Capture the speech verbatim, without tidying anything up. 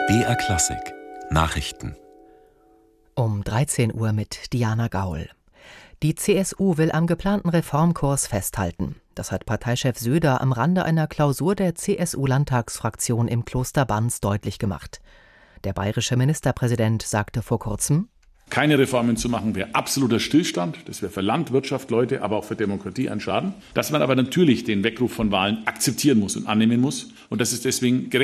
B R Klassik Nachrichten Um dreizehn Uhr mit Diana Gaul. Die C S U will am geplanten Reformkurs festhalten. Das hat Parteichef Söder am Rande einer Klausur der C S U-Landtagsfraktion im Kloster Banz deutlich gemacht. Der bayerische Ministerpräsident sagte vor kurzem: Keine Reformen zu machen, wäre absoluter Stillstand. Das wäre für Land, Wirtschaft, Leute, aber auch für Demokratie ein Schaden. Dass man aber natürlich den Weckruf von Wahlen akzeptieren muss und annehmen muss. Und dass es deswegen gerecht